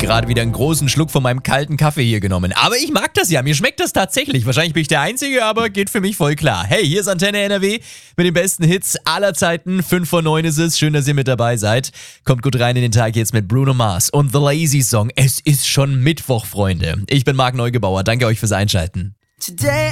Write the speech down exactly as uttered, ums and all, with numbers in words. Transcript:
gerade wieder einen großen Schluck von meinem kalten Kaffee hier genommen. Aber ich mag das ja, mir schmeckt das tatsächlich. Wahrscheinlich bin ich der Einzige, aber geht für mich voll klar. Hey, hier ist Antenne N R W mit den besten Hits aller Zeiten. fünf vor neun ist es, schön, dass ihr mit dabei seid. Kommt gut rein in den Tag jetzt mit Bruno Mars und The Lazy Song. Es ist schon Mittwoch, Freunde. Ich bin Marc Neugebauer, danke euch fürs Einschalten. Today